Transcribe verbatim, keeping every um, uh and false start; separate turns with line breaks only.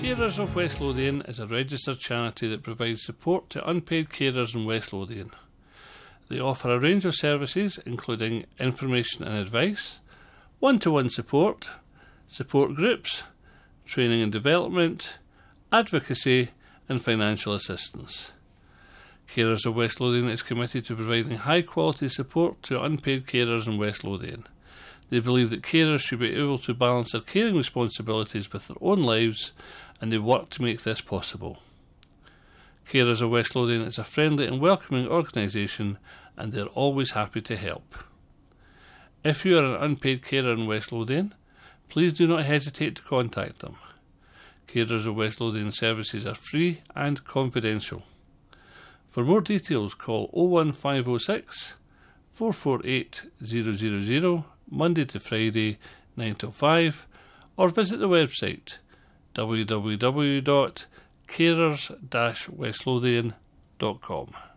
Carers of West Lothian is a registered charity that provides support to unpaid carers in West Lothian. They offer a range of services including information and advice, one-to-one support, support groups, training and development, advocacy and financial assistance. Carers of West Lothian is committed to providing high-quality support to unpaid carers in West Lothian. They believe that carers should be able to balance their caring responsibilities with their own lives, and they work to make this possible. Carers of West Lothian is a friendly and welcoming organisation, and they are always happy to help. If you are an unpaid carer in West Lothian, please do not hesitate to contact them. Carers of West Lothian services are free and confidential. For more details, call oh one five oh six, four four eight, zero zero zero, Monday to Friday, nine till five, or visit the website w w w dot carers dash west lothian dot com.